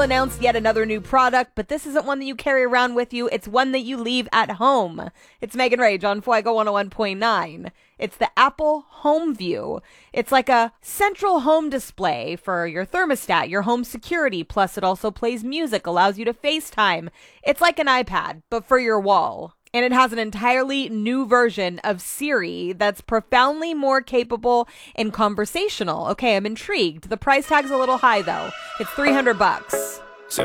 announced yet another new product, but this isn't one that you carry around with you. It's one that you leave at home. It's Megan Rage on Fuego 101.9. It's the Apple Home View. It's like a central home display for your thermostat, your home security, plus it also plays music, allows you to FaceTime. It's like an iPad, but for your wall. And it has an entirely new version of Siri that's profoundly more capable and conversational. Okay, I'm intrigued. The price tag's a little high though. It's $300.